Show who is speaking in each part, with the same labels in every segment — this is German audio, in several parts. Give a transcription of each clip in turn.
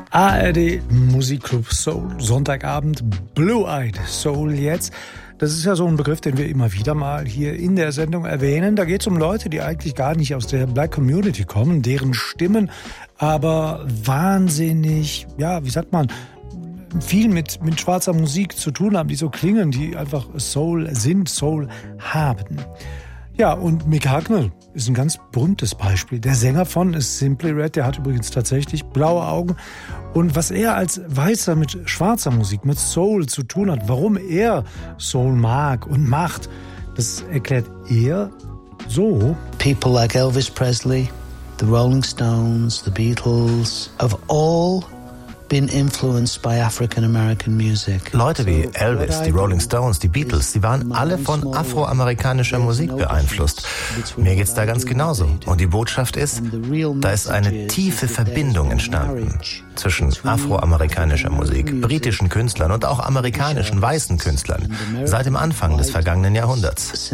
Speaker 1: ARD Musikclub Soul, Sonntagabend, Blue-Eyed Soul jetzt. Das ist ja so ein Begriff, den wir immer wieder mal hier in der Sendung erwähnen. Da geht es um Leute, die eigentlich gar nicht aus der Black Community kommen, deren Stimmen aber wahnsinnig, ja, wie sagt man, viel mit schwarzer Musik zu tun haben, die so klingen, die einfach Soul sind, Soul haben. Ja, und Mick Hucknall ist ein ganz berühmtes Beispiel. Der Sänger von Simply Red, der hat übrigens tatsächlich blaue Augen. Und was er als Weißer mit schwarzer Musik, mit Soul zu tun hat, warum er Soul mag und macht, das erklärt er so.
Speaker 2: People like Elvis Presley, the Rolling Stones, the Beatles, have all been influenced by African American music.
Speaker 3: Leute wie Elvis, die Rolling Stones, die Beatles, die waren alle von afroamerikanischer Musik beeinflusst. Mir geht's da ganz genauso. Und die Botschaft ist, da ist eine tiefe Verbindung entstanden zwischen afroamerikanischer Musik, britischen Künstlern und auch amerikanischen weißen Künstlern seit dem Anfang des vergangenen Jahrhunderts.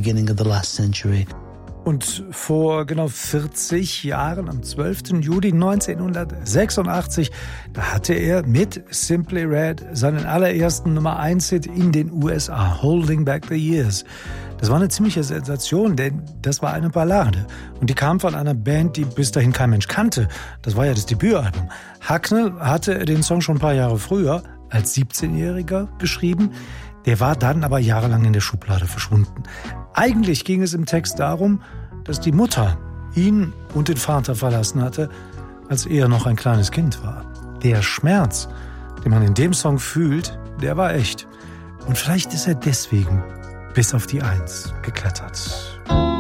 Speaker 1: Und vor genau 40 Jahren, am 12. Juli 1986, da hatte er mit Simply Red seinen allerersten Nummer-1-Hit in den USA, Holding Back the Years. Das war eine ziemliche Sensation, denn das war eine Ballade. Und die kam von einer Band, die bis dahin kein Mensch kannte. Das war ja das Debütalbum. Hucknall hatte den Song schon ein paar Jahre früher, als 17-Jähriger, geschrieben. Der war dann aber jahrelang in der Schublade verschwunden. Eigentlich ging es im Text darum, dass die Mutter ihn und den Vater verlassen hatte, als er noch ein kleines Kind war. Der Schmerz, den man in dem Song fühlt, der war echt. Und vielleicht ist er deswegen bis auf die 1 geklettert.